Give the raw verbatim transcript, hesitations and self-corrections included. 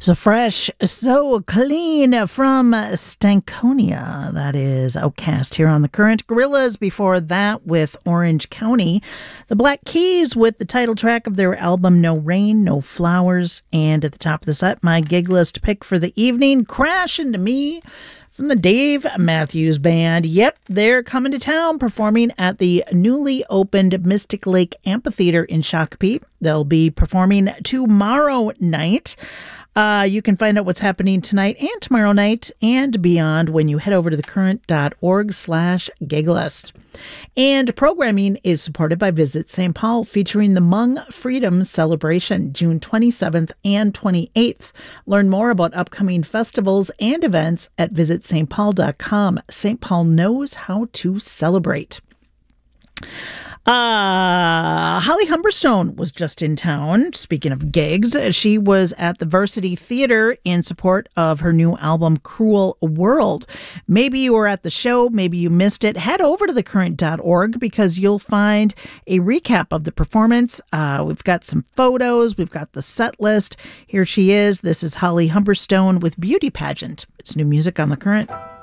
So fresh, so clean from Stankonia. That is Outcast here on The Current. Gorillaz before that with Orange County. The Black Keys with the title track of their album No Rain, No Flowers. And at the top of the set, my gig list pick for the evening, Crash Into Me from the Dave Matthews Band. Yep, they're coming to town performing at the newly opened Mystic Lake Amphitheater in Shakopee. They'll be performing tomorrow night. Uh, you can find out what's happening tonight and tomorrow night and beyond when you head over to thecurrent.org slash giglist. And programming is supported by Visit Saint Paul, featuring the Hmong Freedom Celebration, June twenty-seventh and twenty-eighth. Learn more about upcoming festivals and events at visit st paul dot com. Saint Paul knows how to celebrate. Uh, Holly Humberstone was just in town. Speaking of gigs, she was at the Varsity Theater in support of her new album, Cruel World. Maybe you were at the show, maybe you missed it. Head over to the current dot org because you'll find a recap of the performance. Uh, we've got some photos, we've got the set list. Here she is. This is Holly Humberstone with Beauty Pageant. It's new music on The Current.